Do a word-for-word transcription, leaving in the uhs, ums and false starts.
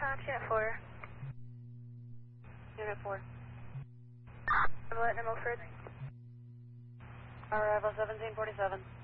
Fox, Unit four. Unit four. Evelyn and Milford. Arrival seventeen forty-seven.